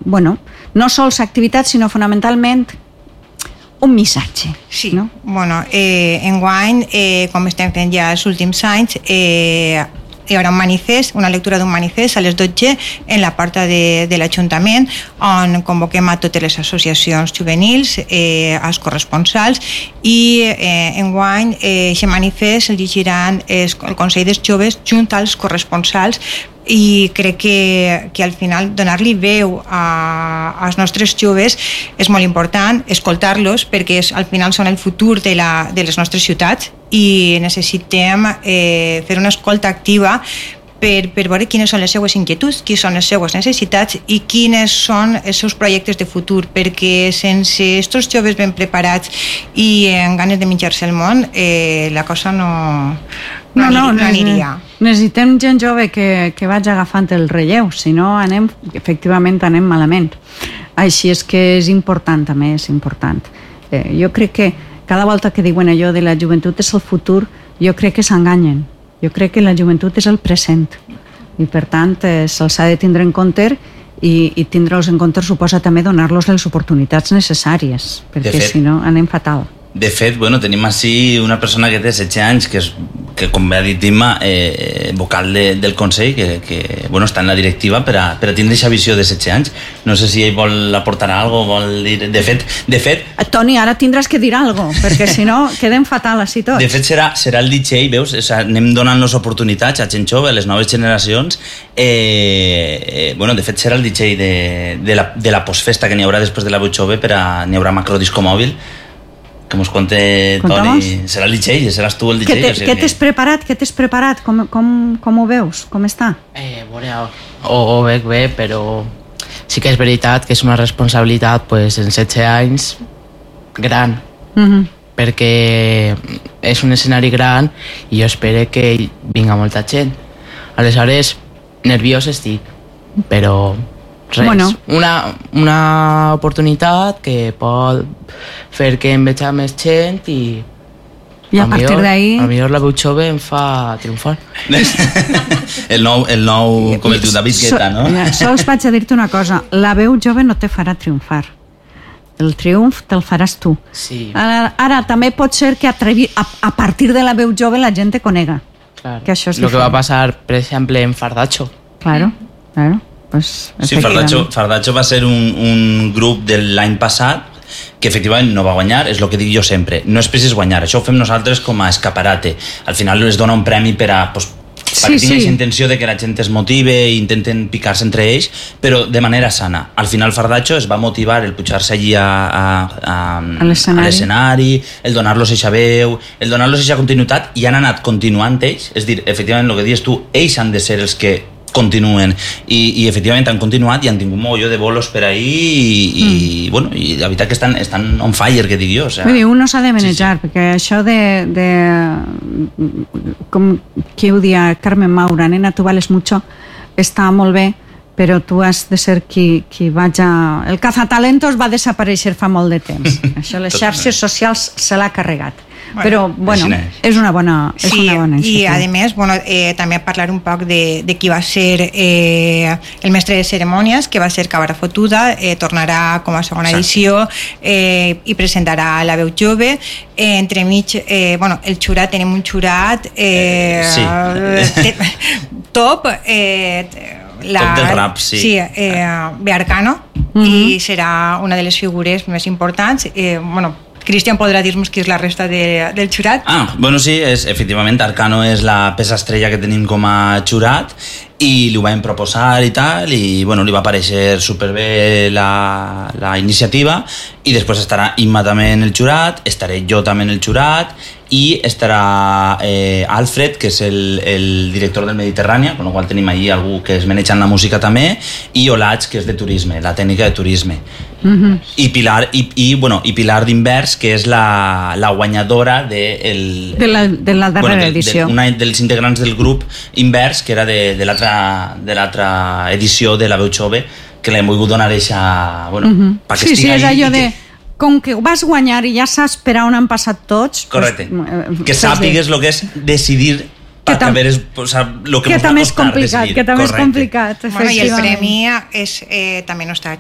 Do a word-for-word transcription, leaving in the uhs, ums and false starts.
bueno, no sols activitats, sinó fonamentalment un missatge. Sí, no? Bueno, eh, enguany, eh, com estem fent ja els últims anys, eh, hi haurà un manifest, una lectura d'un manifest a les dotze en la porta de, de l'Ajuntament, on convoquem a totes les associacions juvenils, eh, als corresponsals, i eh, enguany eh, aquest manifest el llegiran el Consell dels Joves junt als corresponsals, i crec que, que al final donar-li veu a, als nostres joves és molt important, escoltar-los, perquè és, al final són el futur de, la, de les nostres ciutats, i necessitem eh, fer una escolta activa per, per veure quines són les seues inquietuds, quines són les seues necessitats i quines són els seus projectes de futur, perquè sense aquests joves ben preparats i amb ganes de menjar-se el món, eh, la cosa no, no, no, no, no aniria. Necessitem gent jove que, que vagi agafant el relleu, si no anem, efectivament anem malament. Així és que és important, també és important. Eh, jo crec que cada volta que diuen allò de la joventut és el futur, jo crec que s'enganyen. Jo crec que la joventut és el present i per tant eh, se'ls ha de tindre en compte i, i tindre'ls en compte suposa també donar-los les oportunitats necessàries, perquè fet, si no anem fatal. De fet, bueno, tenim així una persona que té setze anys, que, és, que com bé ha dit Imma, eh, vocal de, del Consell, que, que bueno, està en la directiva per a, per a tindre aquesta visió de setze anys. No sé si ell vol aportar alguna cosa, vol dir... De fet, de fet... Toni, ara tindràs que dir alguna cosa, perquè si no quedem fatal així tots. De fet, serà, serà el D J, veus? O sigui, anem donant-los oportunitats a gent jove, a les noves generacions. Eh, eh, bueno, de fet, serà el D J de, de, la, de la postfesta que n'hi haurà després de la veu jove, per a, n'hi haurà macrodisco mòbil, que mos conte Toni. Serà el D J, seràs tu el D J. Què, te, què t'has preparat? Què t'has preparat? Com, com, com ho veus? Com està? Eh, bueno, ho, ho veig bé, però sí que és veritat que és una responsabilitat pues, en setze anys gran, uh-huh. perquè és un escenari gran i jo espero que vinga molta gent. Aleshores, nerviós estic, però... res, bueno. una, una oportunitat que pot fer que em veig més gent i, i a, a partir d'ahí a millor la veu jove em fa triomfar. el nou, el nou com es diu, David Guetta, no? Ja, sols vaig a dir-te una cosa, la veu jove no te farà triomfar, el triomf te'l faràs tu. Sí. Ara, ara també pot ser que atrevi, a, a partir de la veu jove la gent te conega, claro. Que això és lo diferent. Que va passar per exemple en Fardacho. Claro, claro. Pues, sí, Fardacho, Fardacho va ser un, un grup de l'any passat que efectivament no va guanyar, és el que dic jo sempre, no és precís guanyar, això ho fem nosaltres com a escaparate, al final es dona un premi per a, pues, perquè sí, tinguis sí. intenció de que la gent es motive i intenten picar-se entre ells, però de manera sana. Al final Fardacho es va motivar el pujar-se allí a, a, a, a l'escenari, el donar-los eixa veu, el donar-los eixa continuïtat, i han anat continuant ells, és dir, efectivament el que dius tu, ells han de ser els que continuen i, i efectivament han continuat i han tingut un mogolló de bolos per ahí i, mm. i, bueno, i la veritat que estan, estan on fire, que dic jo. O sea, vull dir, uno s'ha de manejar, sí, sí. Perquè això de, de com qui ho dia Carmen Maura, nena, tu vales mucho, està molt bé, però tu has de ser qui, qui vaja... El cazatalentos va desaparèixer fa molt de temps. Això les xarxes socials se l'ha carregat. Bueno, però, bueno, és una bona, és sí, una bona iniciativa. I, a més, bueno, eh, també parlar un poc de, de qui va ser eh, el mestre de cerimònies, que va ser Cabra Fotuda, eh, tornarà com a segona edició eh, i presentarà la veu jove. Eh, entremig, eh, bueno, el xurat, tenim un xurat eh, sí. te, top, eh, la, top del rap, sí. Sí, eh, Bearcano, mm-hmm. i serà una de les figures més importants. Eh, bueno, Cristian podrà dir-nos qui és la resta de, del xurat. Ah, bueno, sí, és, efectivament, Arcano és la peça estrella que tenim com a xurat i li ho vam proposar i tal, i bueno, li va aparèixer superbé la, la iniciativa, i després estarà Imma també en el xurat, estaré jo també en el xurat, i estarà eh, Alfred, que és el, el director del Mediterrània, amb la qual tenim allí algú que es maneja en la música també, i Olach, que és de turisme, la tècnica de turisme. Mm-hmm. I Pilar, i, i, bueno, i Pilar d'Invers, que és la, la guanyadora de, el, de, la, de la darrera bueno, de, edició. De, una dels integrants del grup Invers, que era de, de l'altra edició de la veu jove, que l'hem volgut donar eixa... Bueno, mm-hmm. perquè sí, sí, és allò de... Que... Com que vas guanyar i ja saps per on han passat tots... Correcte. Pues, que sàpigues el que és decidir que, tam veres, o sea, lo que, que ens va també és costar complicat, decidir. que també és complicat, bueno, i el premi és, eh, també no està